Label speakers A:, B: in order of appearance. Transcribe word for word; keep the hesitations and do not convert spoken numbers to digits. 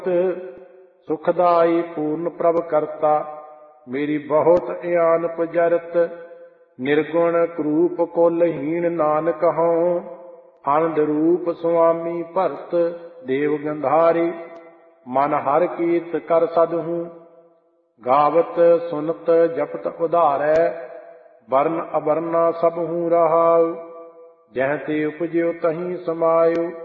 A: ਸੁਖਦਾਈ ਪੂਰਨ ਪ੍ਰਭ ਕਰਤਾ, ਮੇਰੀ ਬਹੁਤ ਇਆਨ ਪੁਜਰਤ। ਨਿਰਗੁਣ ਕਰੂਪ ਕੁਲਹੀਣ ਨਾਨਕ ਹਉ, ਆਨੰਦ ਰੂਪ ਸੁਆਮੀ ਭਰਤ। ਦੇਵ ਗੰਧਾਰੀ ਮਨ ਹਰ ਕੀਰਤ ਕਰ ਸਦਹੂੰ, ਗਾਵਤ ਸੁਨਤ ਜਪਤ ਉਧਾਰੈ। ਵਰਨ ਅਵਰਨਾ ਸਭਹੂੰ ਰਹਾਉ, ਜਹ ਤੇ ਉਪਜਿਓ ਤਹੀਂ ਸਮਾਇਓ।